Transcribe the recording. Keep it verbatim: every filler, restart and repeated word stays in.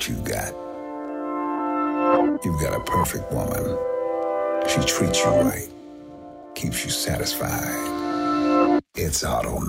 you got. You've got a perfect woman. She treats you right, keeps you satisfied. It's automatic.